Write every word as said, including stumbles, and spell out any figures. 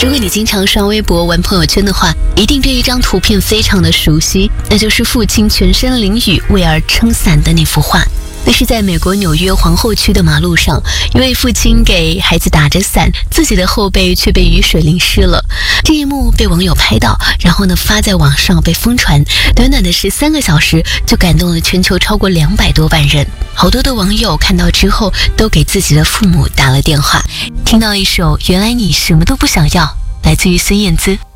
如果你经常刷微博玩朋友圈的话，一定对一张图片非常的熟悉，那就是父亲全身淋雨为儿撑伞的那幅画。那是在美国纽约皇后区的马路上，一位父亲给孩子打着伞，自己的后背却被雨水淋湿了。这一幕被网友拍到，然后呢发在网上被疯传，短短的十三个小时就感动了全球超过两百多万人。好多的网友看到之后都给自己的父母打了电话。听到一首《原来你什么都不想要》，来自于孙燕姿。